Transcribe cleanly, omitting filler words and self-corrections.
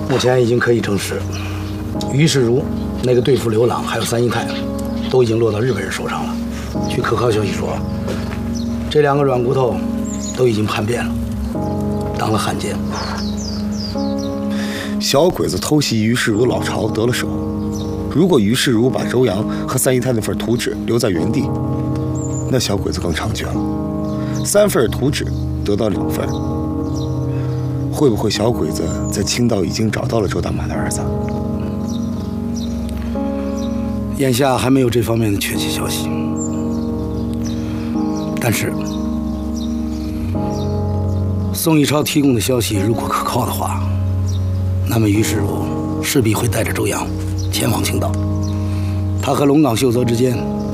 目前已经可以证实，于世如那个对付刘朗还有三姨太，都已经落到日本人手上了。据可靠消息说，这2个软骨头都已经叛变了，当了汉奸。 小鬼子偷袭于世如老巢得了手，如果于世如把周扬和三姨太那份图纸留在原地，那小鬼子更猖獗了。3份图纸得到2份，会不会小鬼子在青岛已经找到了周大马的儿子？ 眼下还没有这方面的确切消息，但是宋一超提供的消息如果可靠的话，那么于世如势必会带着周扬前往青岛。他和龙岗秀泽之间